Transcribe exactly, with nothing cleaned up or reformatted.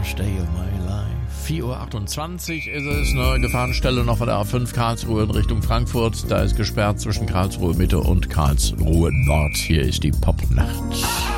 Worst Day of My Life. vier Uhr achtundzwanzig ist es, eine Gefahrenstelle noch von der A fünf Karlsruhe in Richtung Frankfurt. Da ist gesperrt zwischen Karlsruhe Mitte und Karlsruhe Nord. Hier ist die Popnacht.